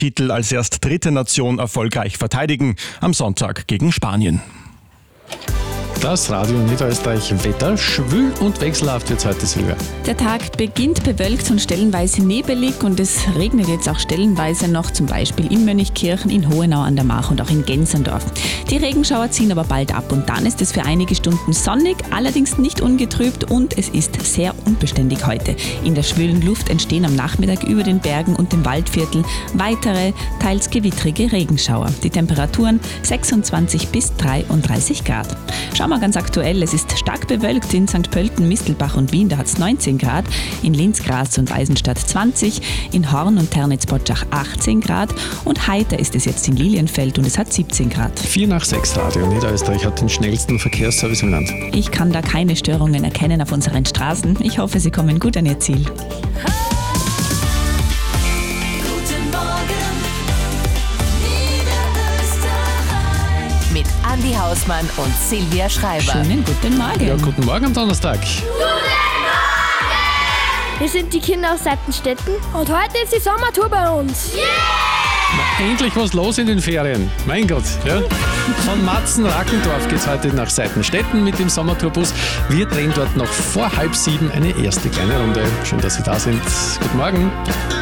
Titel als erst dritte Nation erfolgreich verteidigen, am Sonntag gegen Spanien. Das Radio Niederösterreich Wetter. Schwül und wechselhaft wird heute, Silvia. Der Tag beginnt bewölkt und stellenweise nebelig und es regnet jetzt auch stellenweise noch, zum Beispiel in Mönchkirchen, in Hohenau an der Mach und auch in Gensendorf. Die Regenschauer ziehen aber bald ab und dann ist es für einige Stunden sonnig, allerdings nicht ungetrübt und es ist sehr unbeständig heute. In der schwülen Luft entstehen am Nachmittag über den Bergen und dem Waldviertel weitere, teils gewittrige Regenschauer. Die Temperaturen 26 bis 33 Grad. Schauen wir ganz aktuell, es ist stark bewölkt in St. Pölten, Mistelbach und Wien, da hat es 19 Grad, in Linz, Graz und Eisenstadt 20, in Horn und Ternitz-Potschach 18 Grad und heiter ist es jetzt in Lilienfeld und es hat 17 Grad. 4/6 Radio Niederösterreich hat den schnellsten Verkehrsservice im Land. Ich kann da keine Störungen erkennen auf unseren Straßen. Ich hoffe, Sie kommen gut an Ihr Ziel. Mit Andi Hausmann und Silvia Schreiber. Schönen guten Morgen. Ja, guten Morgen am Donnerstag. Wir sind die Kinder aus Seitenstetten und heute ist die Sommertour bei uns. Na, endlich was los in den Ferien. Mein Gott. Ja. Von Matzen-Rackendorf geht es heute nach Seitenstetten mit dem Sommertourbus. Wir drehen dort noch vor 6:30 eine erste kleine Runde. Schön, dass Sie da sind. Guten Morgen.